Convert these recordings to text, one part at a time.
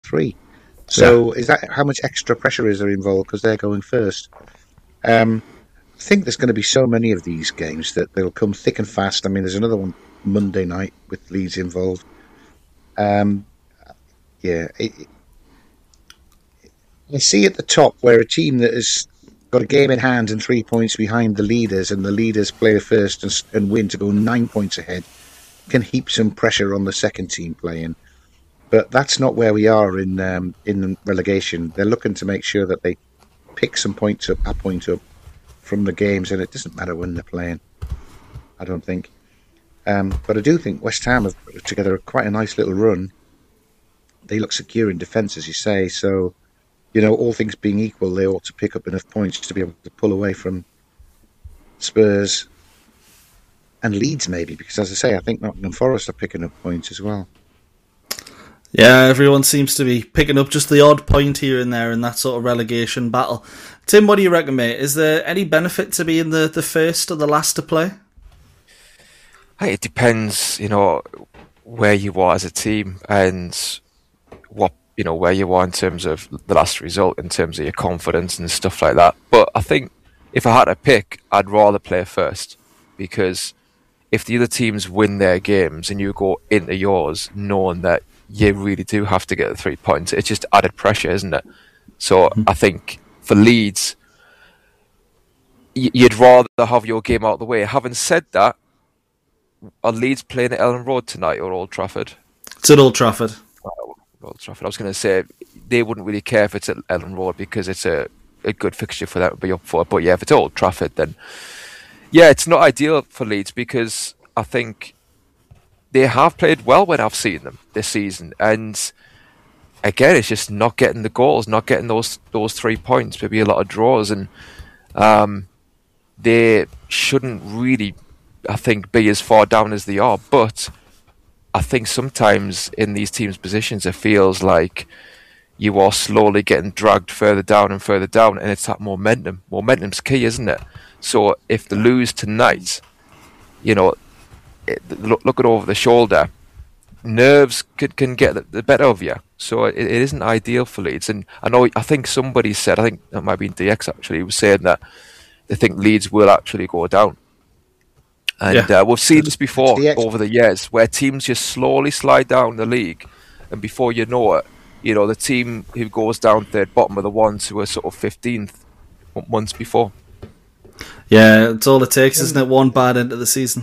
3. So is that how much extra pressure is there involved because they're going first? I think there's going to be so many of these games that they'll come thick and fast. I mean, there's another one Monday night with Leeds involved. Yeah, I see at the top where a team that has got a game in hand and 3 points behind the leaders, and the leaders play first and win to go 9 points ahead, can heap some pressure on the second team playing. But that's not where we are in relegation. They're looking to make sure that they pick some points up, a point up from the games, and it doesn't matter when they're playing, I don't think. But I do think West Ham have put together quite a nice little run. They look secure in defence, as you say, so, you know, all things being equal, they ought to pick up enough points to be able to pull away from Spurs and Leeds, maybe, because, as I say, I think Nottingham Forest are picking up points as well. Yeah, everyone seems to be picking up just the odd point here and there in that sort of relegation battle. Tim, what do you reckon, mate? Is there any benefit to being the first or the last to play? It depends, you know, where you are as a team and what, you know, where you are in terms of the last result, in terms of your confidence and stuff like that. But I think if I had to pick, I'd rather play first, because if the other teams win their games and you go into yours knowing that you really do have to get the 3 points, it's just added pressure, isn't it? So I think for Leeds, you'd rather have your game out of the way. Having said that, are Leeds playing at Ellen Road tonight or Old Trafford? It's at Old Trafford. Old Trafford. I was going to say they wouldn't really care if it's at Ellen Road because it's a good fixture for them to be up for. But yeah, if it's Old Trafford, then yeah, it's not ideal for Leeds because I think they have played well when I've seen them this season, and again, it's just not getting the goals, not getting those 3 points. Maybe a lot of draws, and they shouldn't really, I think, be as far down as they are. But I think sometimes in these teams' positions, it feels like you are slowly getting dragged further down, and it's that momentum. Momentum's key, isn't it? So if they lose tonight, you know, looking over the shoulder, nerves can get the better of you. So it isn't ideal for Leeds. And I think somebody said, I think that might be DX actually, was saying that they think Leeds will actually go down. And we've seen this before over the years, where teams just slowly slide down the league, and before you know it, you know, the team who goes down third bottom are the ones who are sort of 15th months before. Yeah, it's all it takes, isn't it? One bad end of the season.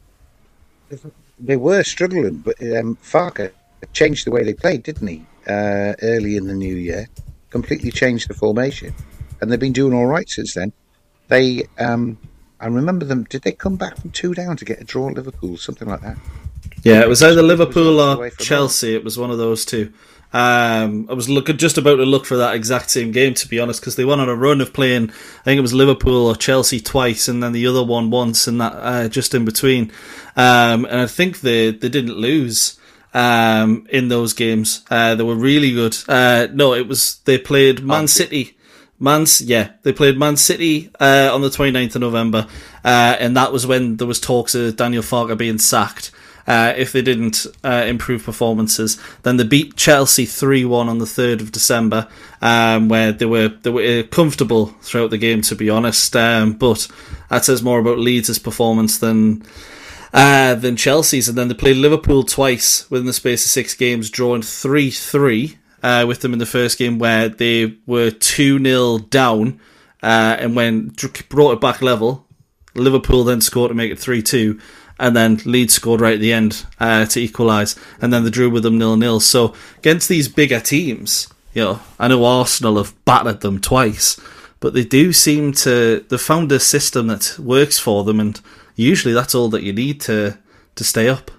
They were struggling, but Farke changed the way they played, didn't he? Early in the new year, completely changed the formation, and they've been doing all right since then. They, I remember them. Did they come back from 2 down to get a draw at Liverpool, something like that? Yeah, it was either Liverpool or Chelsea. It was one of those two. I was just about to look for that exact same game, to be honest, because they went on a run of playing, I think it was Liverpool or Chelsea twice, and then the other one once, and that just in between. And I think they didn't lose in those games. They were really good. They played Man City. They played Man City on the 29th of November, and that was when there was talks of Daniel Farke being sacked. If they didn't improve performances. Then they beat Chelsea 3-1 on the 3rd of December, where they were comfortable throughout the game, to be honest. But that says more about Leeds' performance than Chelsea's. And then they played Liverpool twice within the space of 6 games, drawing 3-3 with them in the first game, where they were 2-0 down, and when brought it back level, Liverpool then scored to make it 3-2. And then Leeds scored right at the end to equalise, and then they drew with them 0-0. So against these bigger teams, you know, I know Arsenal have battered them twice, but they do seem to they've found a system that works for them, and usually that's all that you need to stay up.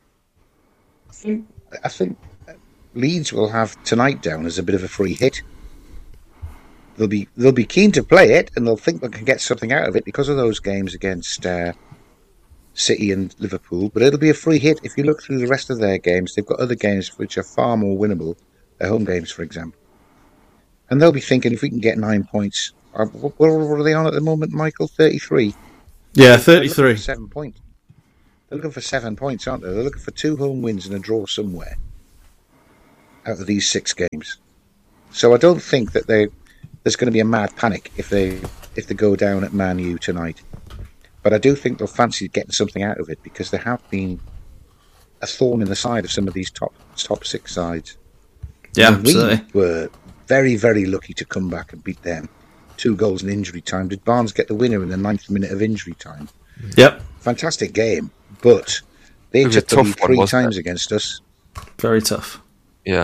I think Leeds will have tonight down as a bit of a free hit. They'll be keen to play it, and they'll think they can get something out of it because of those games against City and Liverpool, but it'll be a free hit. If you look through the rest of their games, they've got other games which are far more winnable, their home games, for example. And they'll be thinking, if we can get 9 points, what are they on at the moment, Michael? 33? Yeah, 33. 7 points. They're looking for 7 points, aren't they? They're looking for 2 home wins and a draw somewhere. out of these 6 games. So I don't think that there's going to be a mad panic if they go down at Man U tonight. But I do think they'll fancy getting something out of it, because there have been a thorn in the side of some of these top 6 sides. Yeah, absolutely. We were very, very lucky to come back and beat them. 2 goals in injury time. Did Barnes get the winner in the 9th minute of injury time? Yep. Fantastic game, but they took the lead 3 times against us. Very tough. Yeah.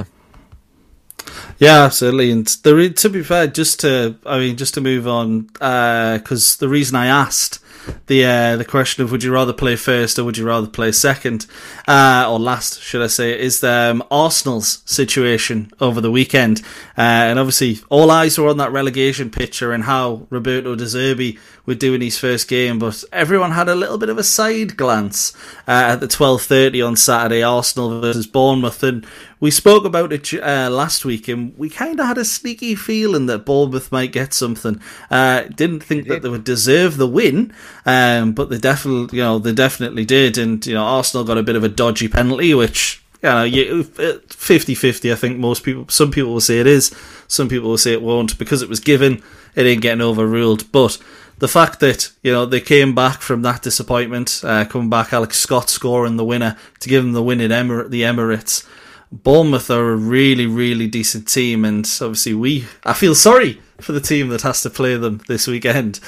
Yeah, absolutely. And to be fair, just to move on, because the reason I asked the question of would you rather play first or would you rather play second, or last, should I say, is Arsenal's situation over the weekend. And obviously, all eyes were on that relegation picture and how Roberto De Zerbi would do in his first game, but everyone had a little bit of a side glance at the 12:30 on Saturday, Arsenal versus Bournemouth, and we spoke about it last week, and we kind of had a sneaky feeling that Bournemouth might get something. Didn't think that they would deserve the win, but they definitely did. And Arsenal got a bit of a dodgy penalty, which 50-50. I think some people will say it is, some people will say it won't, because it was given. It ain't getting overruled, but the fact that they came back from that disappointment, coming back, Alex Scott scoring the winner to give them the win at the Emirates. Bournemouth are a really, really decent team, and obviously I feel sorry for the team that has to play them this weekend.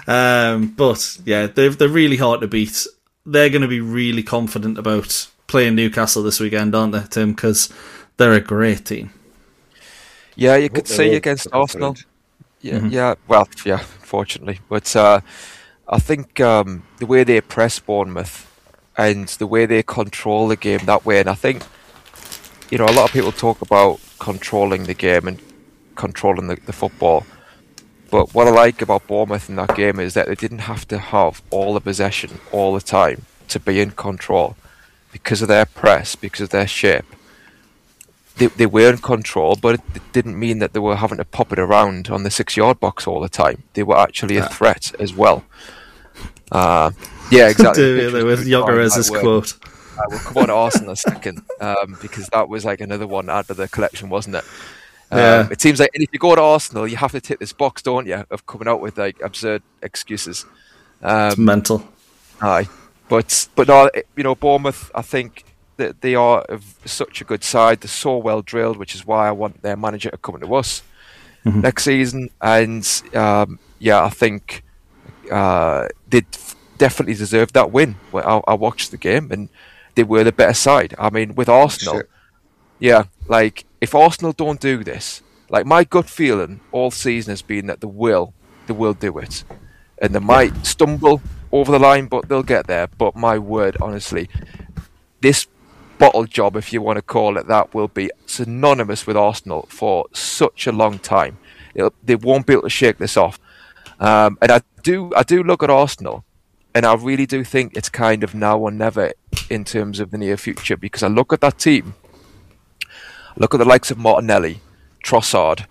But yeah, they're really hard to beat. They're going to be really confident about playing Newcastle this weekend, aren't they, Tim? Because they're a great team. Yeah, you could see against Arsenal. Yeah, yeah. Well, yeah, fortunately, but I think the way they press Bournemouth and the way they control the game that way, and I think a lot of people talk about controlling the game and controlling the football, but what I like about Bournemouth in that game is that they didn't have to have all the possession all the time to be in control because of their press, because of their shape. They were in control, but it didn't mean that they were having to pop it around on the 6-yard box all the time. They were actually a threat as well. Yeah, exactly. With Yogerez's quote. We'll come on to Arsenal in a second, because that was like another one out of the collection, wasn't it? It seems like if you go to Arsenal, you have to tick this box, don't you, of coming out with like absurd excuses. It's mental. Aye, but no, Bournemouth, I think that they are such a good side. They're so well drilled, which is why I want their manager to come to us next season. And I think they definitely deserved that win. I watched the game and they were the better side. I mean, with Arsenal, like if Arsenal don't do this, like my gut feeling all season has been that they will do it, and they might stumble over the line, but they'll get there. But my word, honestly, this bottle job, if you want to call it that, will be synonymous with Arsenal for such a long time. They won't be able to shake this off. And I do look at Arsenal, and I really do think it's kind of now or never in terms of the near future, because I look at that team, look at the likes of Martinelli, Trossard,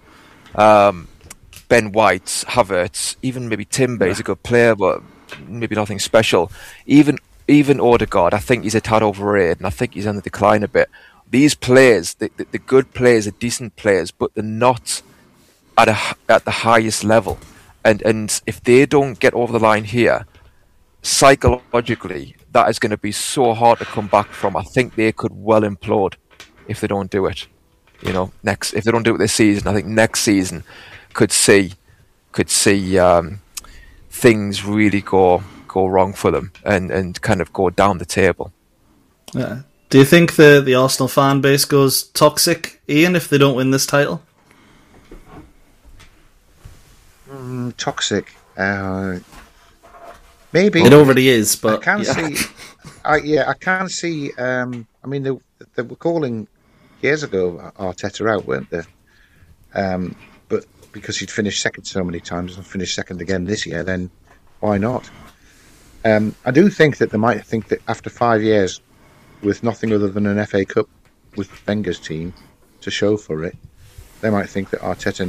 Ben White, Havertz, even maybe Timber. He's a good player, but maybe nothing special. Even Odegaard, I think he's a tad overrated, and I think he's on the decline a bit. These players, the good players, are decent players, but they're not at the highest level. And if they don't get over the line here, psychologically, that is going to be so hard to come back from. I think they could well implode if they don't do it. If they don't do it this season, I think next season could see things really go wrong for them and kind of go down the table. Yeah. Do you think the Arsenal fan base goes toxic, Ian, if they don't win this title? Toxic. Maybe it already is, but I can see. I can see. I mean, they were calling years ago Arteta out, weren't they? But because he'd finished second so many times and finished second again this year, then why not? I do think that they might think that after 5 years, with nothing other than an FA Cup with Wenger's team to show for it, they might think that Arteta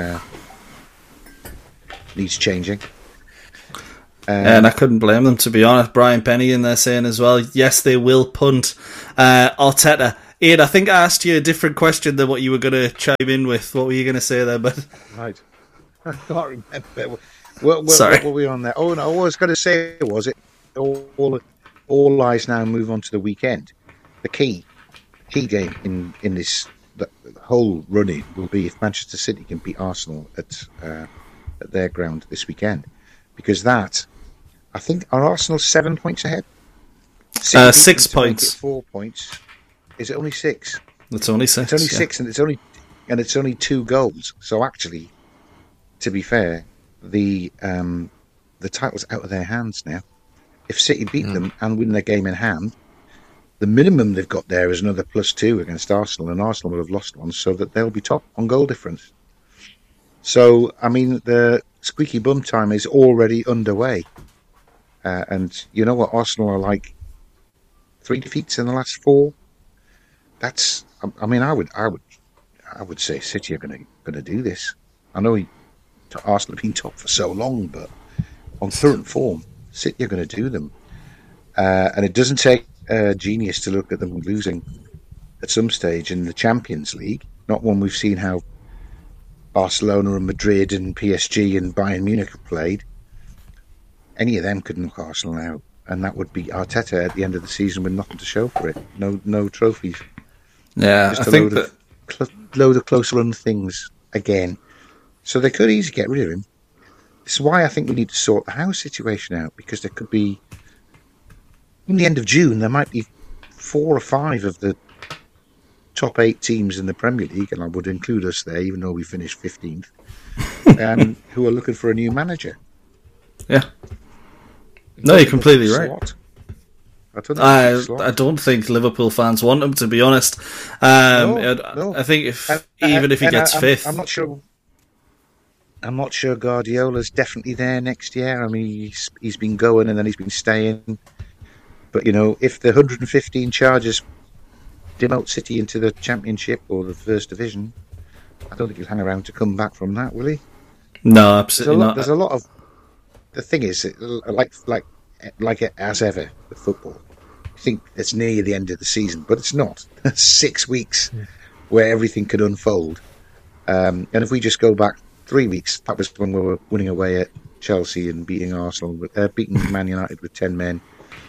needs changing. And I couldn't blame them, to be honest. Brian Penny in there saying as well, yes, they will punt Arteta Ian, I think I asked you a different question than what you were going to chime in with. What were you going to say there, bud? Right. I can't remember. Sorry. What were we on there? Oh, no, what I was going to say was it all eyes now move on to the weekend. The key game in this the whole running will be if Manchester City can beat Arsenal at their ground this weekend. Because that, I think, are Arsenal 7 points ahead? 6 points. 4 points. Is it only 6? It's only 6. It's only 6, and it's only 2 goals. So actually, to be fair, the title's out of their hands now. If City beat them and win their game in hand, the minimum they've got there is another +2 against Arsenal, and Arsenal will have lost one, so that they'll be top on goal difference. So, I mean, the squeaky bum time is already underway. And you know what? Arsenal are like 3 defeats in the last 4. That's, I mean, I would say City are going to do this. I know Arsenal have been top for so long, but on current form, City are going to do them. And it doesn't take a genius to look at them losing at some stage in the Champions League. Not when we've seen how Barcelona and Madrid and PSG and Bayern Munich have played. Any of them could knock Arsenal out, and that would be Arteta at the end of the season with nothing to show for it. No trophies. Yeah, just I think that load of close run things again. So they could easily get rid of him. This is why I think we need to sort the house situation out, because there could be, in the end of June, there might be 4 or 5 of the top 8 teams in the Premier League, and I would include us there, even though we finished 15th, who are looking for a new manager. Yeah. No, you're completely right. I don't think Liverpool fans want him, to be honest. No. I think even if he gets 5th, I'm not sure Guardiola's definitely there next year. I mean, he's been going and then he's been staying. But you know, if the 115 charges demote City into the Championship or the First Division, I don't think he'll hang around to come back from that, will he? No, absolutely not. There's a lot of. The thing is, like as ever with football, I think it's near the end of the season, but it's not. 6 weeks where everything could unfold. And if we just go back 3 weeks, that was when we were winning away at Chelsea and beating Arsenal, beating Man United with 10 men.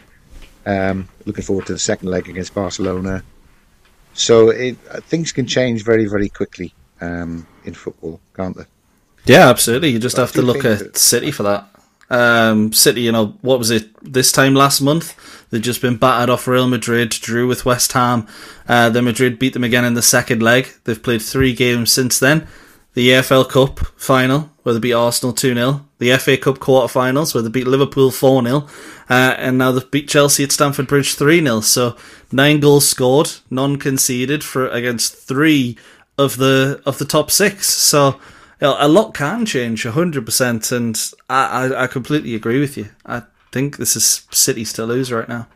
Looking forward to the second leg against Barcelona. So things can change very, very quickly in football, can't they? Yeah, absolutely. You just have to look at City for that. City, you know, what was it, this time last month? They'd just been battered off Real Madrid, drew with West Ham. Then Madrid beat them again in the second leg. They've played 3 games since then. The EFL Cup final, where they beat Arsenal 2-0. The FA Cup quarterfinals, where they beat Liverpool 4-0. And now they've beat Chelsea at Stamford Bridge 3-0. So 9 goals scored, none conceded against 3 of the top 6. So a lot can change, 100%, and I completely agree with you. I think this is City's to lose right now.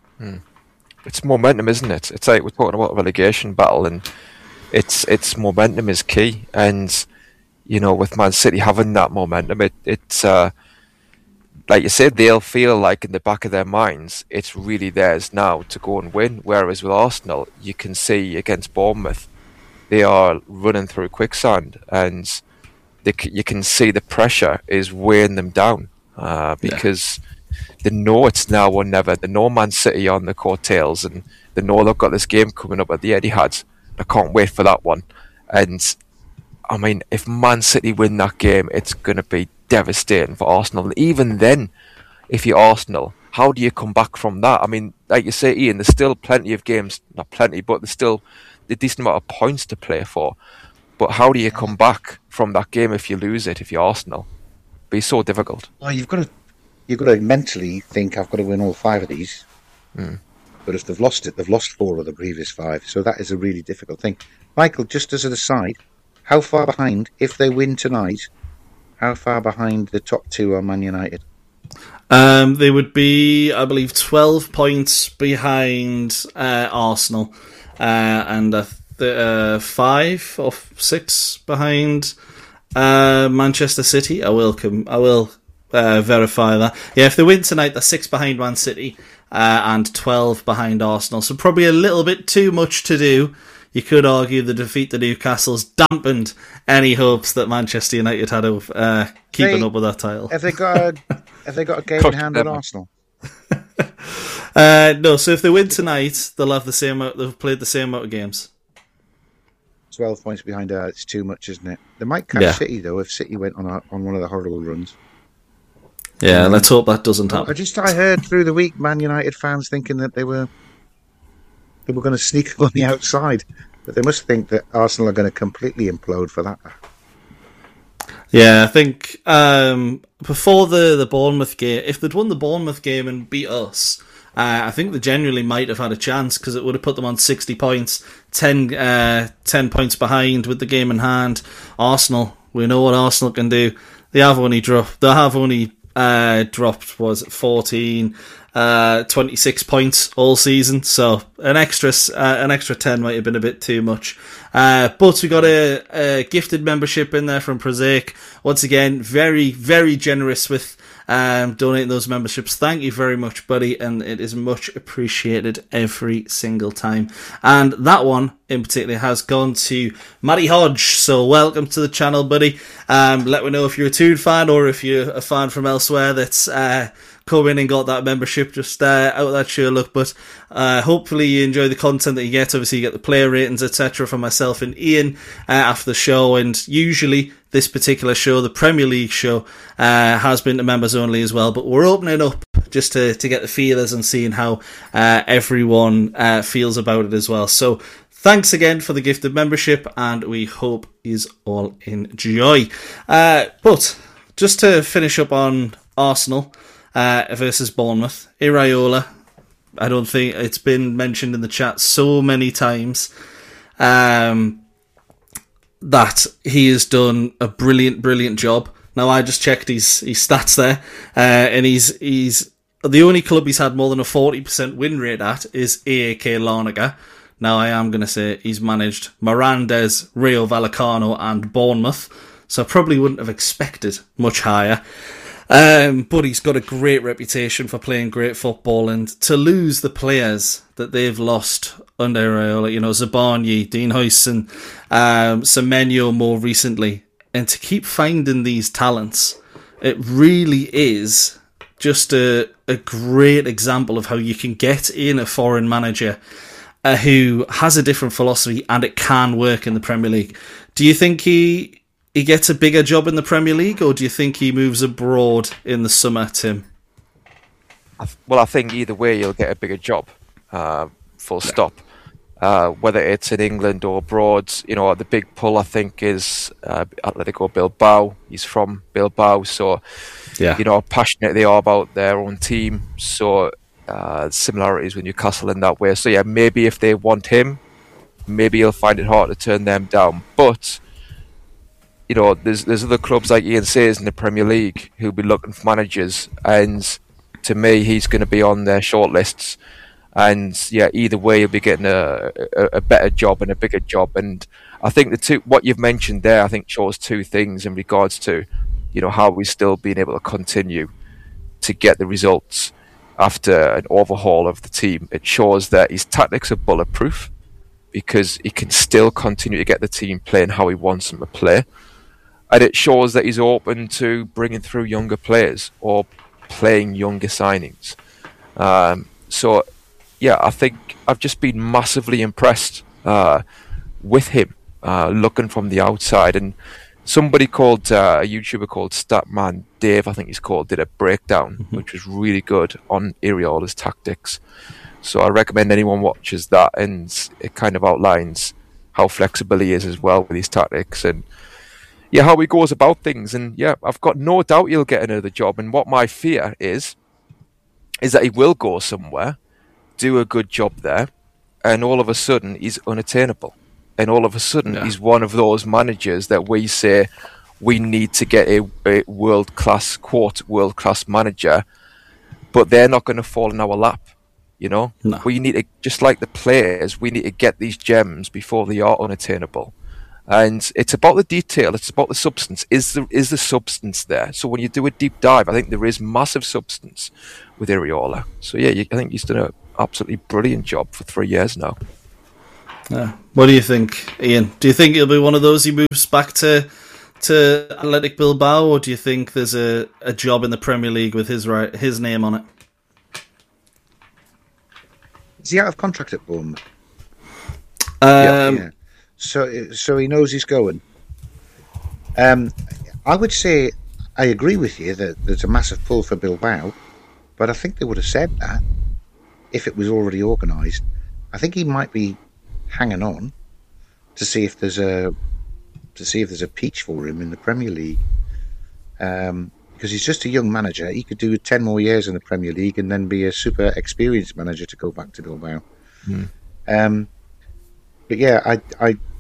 It's momentum, isn't it? It's like we're talking about a relegation battle, and it's momentum is key. And you know, with Man City having that momentum, it's like you said, they'll feel like in the back of their minds it's really theirs now to go and win. Whereas with Arsenal, you can see against Bournemouth, they are running through quicksand, and you can see the pressure is weighing them down because they know it's now or never. They know Man City on the coattails, and they know they've got this game coming up at the Etihad. I can't wait for that one. And I mean, if Man City win that game, it's going to be devastating for Arsenal. And even then, if you're Arsenal, how do you come back from that? I mean, like you say, Ian, there's still plenty of games, not plenty, but there's still a decent amount of points to play for. But how do you come back from that game if you lose it, if you're Arsenal? It'd be so difficult. Well, you've got to mentally think, I've got to win all 5 of these. But if they've lost it, they've lost 4 of the previous 5. So that is a really difficult thing. Michael, just as an aside, how far behind, if they win tonight, how far behind the top 2 are Man United? They would be, I believe, 12 points behind Arsenal, and 5 or 6 behind Manchester City. I will verify that. Yeah, if they win tonight, they're 6 behind Man City, and 12 behind Arsenal. So probably a little bit too much to do. You could argue the defeat to Newcastle's dampened any hopes that Manchester United had of keeping up with that title. Have they got a game in hand with Arsenal? No. So if they win tonight, they'll have the same. They've played the same amount of games. 12 points behind. It's too much, isn't it? They might catch City though if City went on one of the horrible runs. Yeah, let's hope that doesn't happen. I heard through the week Man United fans thinking that they were going to sneak on the outside, but they must think that Arsenal are going to completely implode for that. Yeah, I think before the Bournemouth game, if they'd won the Bournemouth game and beat us, I think they genuinely might have had a chance because it would have put them on 60 points, 10 points behind with the game in hand. Arsenal, we know what Arsenal can do. They have only dropped, was it 14, 26 points all season, so an extra 10 might have been a bit too much. But we got a gifted membership in there from Prosaic. Once again, very, very generous with donating those memberships. Thank you very much, buddy, and it is much appreciated every single time. And that one in particular has gone to Matty Hodge, so welcome to the channel, buddy. Let me know if you're a Toon fan or if you're a fan from elsewhere that's come in and got that membership just out of that sheer look. But hopefully you enjoy the content that you get. Obviously you get the player ratings, etc. from myself and Ian after the show, and usually this particular show, the Premier League show, has been to members only as well, but we're opening up just to get the feelers and seeing how everyone feels about it as well. So thanks again for the gifted membership, and we hope you all enjoy. But just to finish up on Arsenal versus Bournemouth, Iraola, I don't think it's been mentioned in the chat so many times that he has done a brilliant job. Now I just checked his stats there, and he's the only club he's had more than a 40% win rate at is AAK Larnaca. Now I am going to say he's managed Mirandes, Rayo Vallecano and Bournemouth, so I probably wouldn't have expected much higher. But he's got a great reputation for playing great football, and to lose the players that they've lost under Iraola, Zabarnyi, Dean Huijsen, Semenyo more recently, and to keep finding these talents, it really is just a great example of how you can get in a foreign manager who has a different philosophy and it can work in the Premier League. Do you think he gets a bigger job in the Premier League, or do you think he moves abroad in the summer, Tim? Well, I think either way you'll get a bigger job, full stop. Whether it's in England or abroad, the big pull I think is Atletico Bilbao. He's from Bilbao, so passionate they are about their own team. So similarities with Newcastle in that way. So yeah, maybe if they want him, maybe he'll find it hard to turn them down. But there's other clubs like Ian says in the Premier League who'll be looking for managers, and to me he's going to be on their shortlists. And yeah, either way you'll be getting a better job and a bigger job. And I think what you've mentioned there, I think shows two things in regards to how we're still being able to continue to get the results after an overhaul of the team. It shows that his tactics are bulletproof because he can still continue to get the team playing how he wants them to play. And it shows that he's open to bringing through younger players or playing younger signings. So, yeah, I think I've just been massively impressed with him, looking from the outside. And somebody called, a YouTuber called Statman Dave, I think he's called, did a breakdown, which was really good on Iraola's tactics. So I recommend anyone watches that, and it kind of outlines how flexible he is as well with his tactics and how he goes about things. And yeah, I've got no doubt he'll get another job. And what my fear is that he will go somewhere, do a good job there, and all of a sudden he's unattainable. And all of a sudden he's one of those managers that we say we need to get a world-class, quote, world-class manager, but they're not going to fall in our lap. No. We need to, just like the players, we need to get these gems before they are unattainable. And it's about the detail. It's about the substance. Is the substance there? So when you do a deep dive, I think there is massive substance with Iraola. So yeah, I think he's done an absolutely brilliant job for 3 years now. Yeah. What do you think, Ian? Do you think it'll be one of those he moves back to Athletic Bilbao, or do you think there's a job in the Premier League with his name on it? Is he out of contract at Bournemouth? Yeah. So he knows he's going. I would say I agree with you that there's a massive pull for Bilbao, but I think they would have said that if it was already organised. I think he might be hanging on to see if there's a peach for him in the Premier League, because he's just a young manager. He could do 10 more years in the Premier League and then be a super experienced manager to go back to Bilbao. But yeah,